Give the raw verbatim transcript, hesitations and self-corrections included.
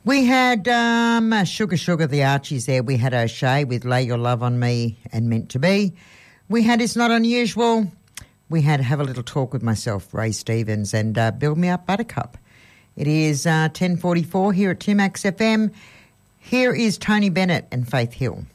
We had um, Sugar Sugar, the Archies there. We had O'Shea with Lay Your Love on Me and Meant to Be. We had It's Not Unusual. We had Have a Little Talk with myself, Ray Stevens, and uh, Build Me Up Buttercup. It is uh, ten forty-four here at two Max F M. Here is Tony Bennett and Faith Hill.